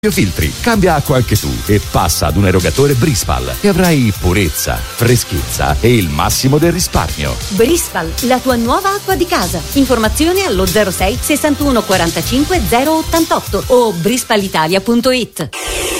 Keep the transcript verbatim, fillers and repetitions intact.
Filtri, cambia acqua anche tu e passa ad un erogatore Brispal e avrai purezza, freschezza e il massimo del risparmio. Brispal, la tua nuova acqua di casa. Informazioni allo zero sei sessantuno quarantacinque zero ottantotto o brispalitalia punto it.